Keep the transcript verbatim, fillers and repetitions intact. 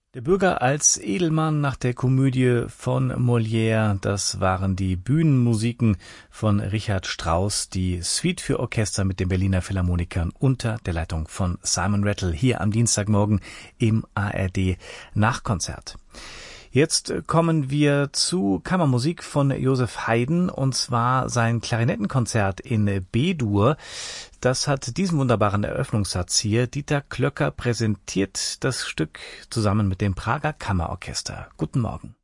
Der Bürger als Edelmann nach der Komödie von Molière, das waren die Bühnenmusiken von Richard Strauss, die Suite für Orchester mit den Berliner Philharmonikern unter der Leitung von Simon Rattle hier am Dienstagmorgen im A R D Nachkonzert. Jetzt kommen wir zu Kammermusik von Joseph Haydn, und zwar sein Klarinettenkonzert in B-Dur. Das hat diesen wunderbaren Eröffnungssatz hier. Dieter Klöcker präsentiert das Stück zusammen mit dem Prager Kammerorchester. Guten Morgen.